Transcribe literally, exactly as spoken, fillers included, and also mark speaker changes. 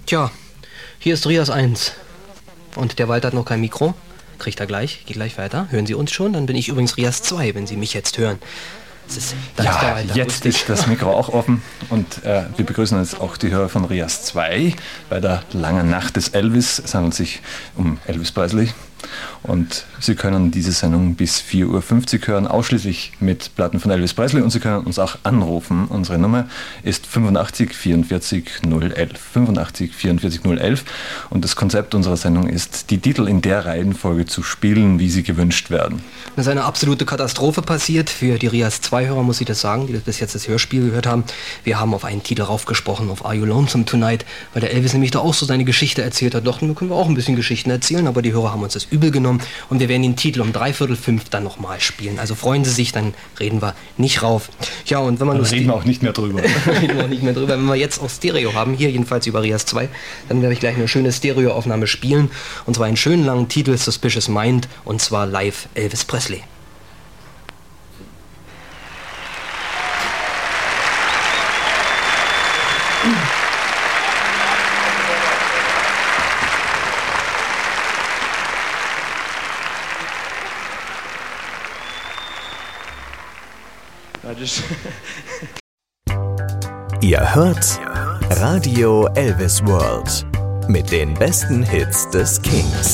Speaker 1: Tja, hier ist Rias eins. Und der Walter hat noch kein Mikro. Kriegt er gleich, geht gleich weiter. Hören Sie uns schon? Dann bin ich übrigens Rias zwei, wenn Sie mich jetzt hören. Das ist, da
Speaker 2: ja,
Speaker 1: ist der Walter,
Speaker 2: jetzt ist das Mikro auch offen und äh, wir begrüßen jetzt auch die Hörer von Rias zwei bei der langen Nacht des Elvis. Es handelt sich um Elvis Presley. Und Sie können diese Sendung bis vier Uhr fünfzig hören, ausschließlich mit Platten von Elvis Presley, und Sie können uns auch anrufen. Unsere Nummer ist fünfundachtzig vierundvierzig null elf. fünfundachtzig vierundvierzig null elf. Und das Konzept unserer Sendung ist, die Titel in der Reihenfolge zu spielen, wie sie gewünscht werden.
Speaker 1: Das ist eine absolute Katastrophe passiert. Für die Rias zwei Hörer muss ich das sagen, die das bis jetzt das Hörspiel gehört haben. Wir haben auf einen Titel raufgesprochen, auf Are You Lonesome Tonight, weil der Elvis nämlich da auch so seine Geschichte erzählt hat. Doch, dann können wir auch ein bisschen Geschichten erzählen, aber die Hörer haben uns das übel genommen und wir werden den Titel um dreiviertel fünf dann nochmal spielen. Also freuen Sie sich, dann reden wir nicht rauf. Ja, und wenn man
Speaker 2: dann reden wir auch nicht mehr drüber.
Speaker 1: reden wir auch nicht mehr drüber. Wenn wir jetzt auch Stereo haben, hier jedenfalls über Rias zwei, dann werde ich gleich eine schöne Stereoaufnahme spielen, und zwar einen schönen langen Titel, Suspicious Mind, und zwar live Elvis Presley.
Speaker 3: Ihr hört Radio Elvis World mit den besten Hits des Kings.